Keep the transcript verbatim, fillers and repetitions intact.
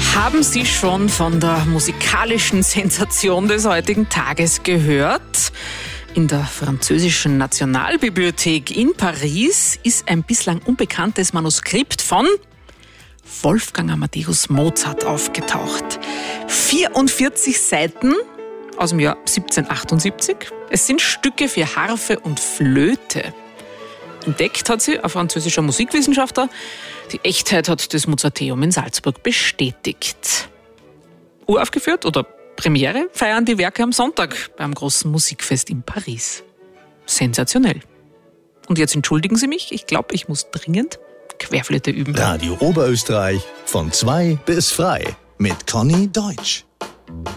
Haben Sie schon von der musikalischen Sensation des heutigen Tages gehört? In der französischen Nationalbibliothek in Paris ist ein bislang unbekanntes Manuskript von Wolfgang Amadeus Mozart aufgetaucht. vierundvierzig Seiten aus dem Jahr siebzehnhundertachtundsiebzig. Es sind Stücke für Harfe und Flöte. Entdeckt hat sie ein französischer Musikwissenschaftler. Die Echtheit hat das Mozarteum in Salzburg bestätigt. Uraufgeführt oder Premiere feiern die Werke am Sonntag beim großen Musikfest in Paris. Sensationell. Und jetzt entschuldigen Sie mich, ich glaube, ich muss dringend Querflöte üben. Radio Oberösterreich von zwei bis frei mit Conny Deutsch.